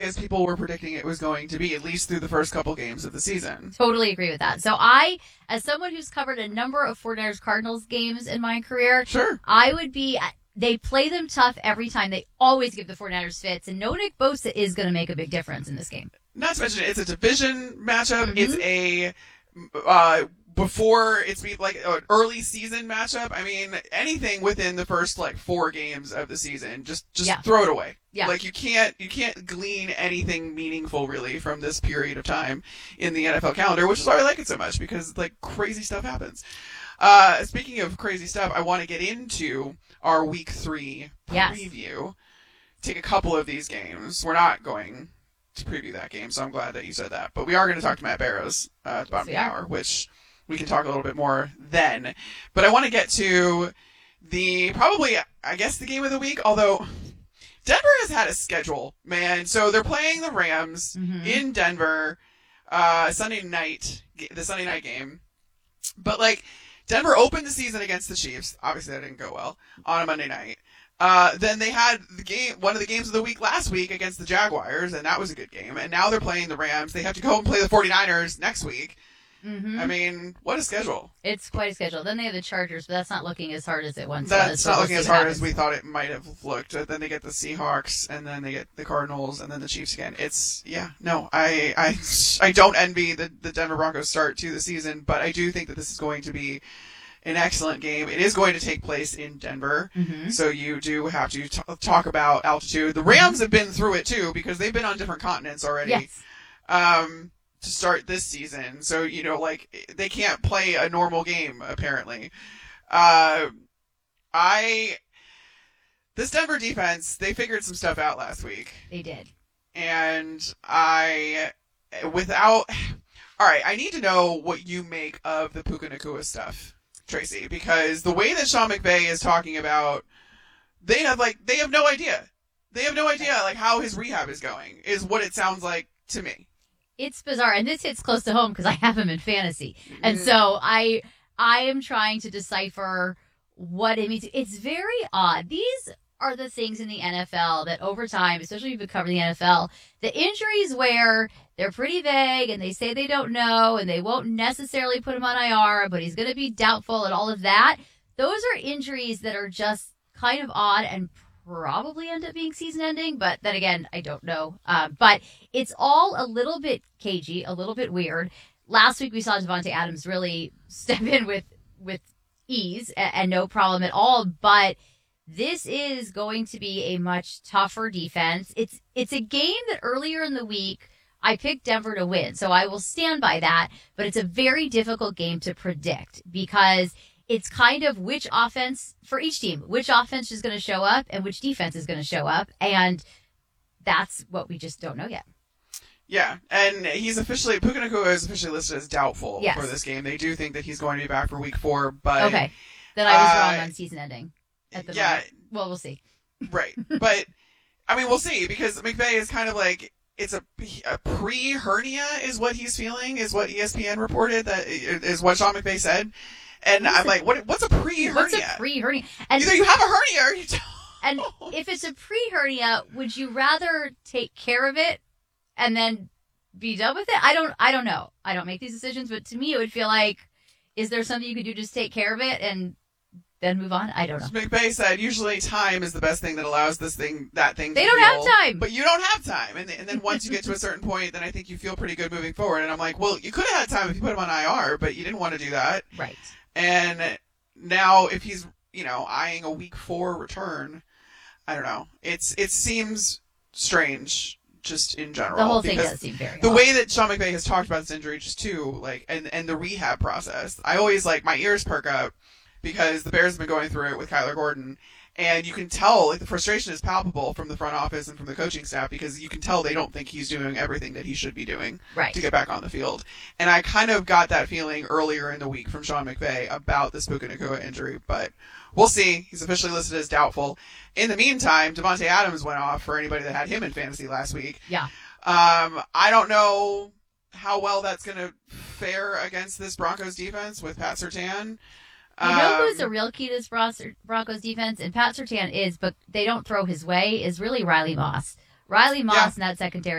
as people were predicting it was going to be, at least through the first couple games of the season. Totally agree with that. So I, as someone who's covered a number of 49ers Cardinals games in my career, Sure. I would be, they play them tough every time. They always give the 49ers fits, and no Nick Bosa is going to make a big difference in this game. Not to mention, it's a division matchup. Mm-hmm. It's a, before it's like an early season matchup. I mean, anything within the first like 4 games of the season, just throw it away. Yeah. Like you can't glean anything meaningful really from this period of time in the NFL calendar, which is why I like it so much, because like crazy stuff happens. Speaking of crazy stuff, I want to get into our week 3 preview. Take a couple of these games. We're not going to preview that game, so I'm glad that you said that. But we are going to talk to Matt Barrows at the bottom of the hour, which we can talk a little bit more then. But I want to get to probably, I guess, the game of the week, although Denver has had a schedule, man. So they're playing the Rams in Denver the Sunday night game. But, like, Denver opened the season against the Chiefs. Obviously, that didn't go well on a Monday night. Then they had one of the games of the week last week against the Jaguars, and that was a good game. And now they're playing the Rams. They have to go and play the 49ers next week. Mm-hmm. I mean, what a schedule. It's quite a schedule. Then they have the Chargers, but that's not looking as hard as it once was. That's not looking as hard as we thought it might have looked. Then they get the Seahawks, and then they get the Cardinals, and then the Chiefs again. I don't envy the Denver Broncos start to the season, but I do think that this is going to be an excellent game. It is going to take place in Denver, so you do have to talk about altitude. The Rams have been through it too, because they've been on different continents already. Yes. To start this season. So, like, they can't play a normal game, apparently. This Denver defense, they figured some stuff out last week. They did. And I need to know what you make of the Puka Nacua stuff, Tracy, because the way that Sean McVay is talking about, they have no idea. They have no idea, like, how his rehab is going, is what it sounds like to me. It's bizarre, and this hits close to home because I have him in fantasy, and so I am trying to decipher what it means. It's very odd. These are the things in the NFL that over time, especially if you've been covering the NFL, the injuries where they're pretty vague and they say they don't know and they won't necessarily put him on IR, but he's going to be doubtful and all of that. Those are injuries that are just kind of odd and probably end up being season ending, but then again, I don't know. But it's all a little bit cagey, a little bit weird. Last week we saw Davante Adams really step in with ease and no problem at all, but this is going to be a much tougher defense. It's a game that earlier in the week I picked Denver to win, so I will stand by that, but it's a very difficult game to predict because it's kind of which offense, for each team, which offense is going to show up and which defense is going to show up. And that's what we just don't know yet. Yeah, and Puka Nacua is officially listed as doubtful yes. for this game. They do think that he's going to be back for week 4, but... Okay, then I was wrong on season ending at the moment. Well, we'll see. Right, but, I mean, we'll see, because McVay is kind of like, it's a pre-hernia is what he's feeling, is what ESPN reported, that is what Sean McVay said. And I'm like, what's a pre-hernia? What's a pre-hernia? And either you have a hernia or you don't. And if it's a pre-hernia, would you rather take care of it and then be done with it? I don't know. I don't make these decisions, but to me it would feel like, is there something you could do to just take care of it and then move on? I don't know. McVay said usually time is the best thing that allows that thing to They don't have time. But you don't have time. And then once you get to a certain point, then I think you feel pretty good moving forward. And I'm like, well, you could have had time if you put him on IR, but you didn't want to do that. Right. And now if he's, eyeing a week 4 return, I don't know. It seems strange just in general. The whole thing does seem very the odd. way that Sean McVay has talked about this injury just too, like, and the rehab process. I always my ears perk up because the Bears have been going through it with Kyler Gordon. And you can tell, the frustration is palpable from the front office and from the coaching staff because you can tell they don't think he's doing everything that he should be doing to get back on the field. And I kind of got that feeling earlier in the week from Sean McVay about the Puka Nacua injury, but we'll see. He's officially listed as doubtful. In the meantime, Davante Adams went off for anybody that had him in fantasy last week. Yeah. I don't know how well that's going to fare against this Broncos defense with Pat Surtain. You know who's the real key to this Broncos defense? And Pat Surtain is, but they don't throw his way, is really Riley Moss. Riley Moss in that secondary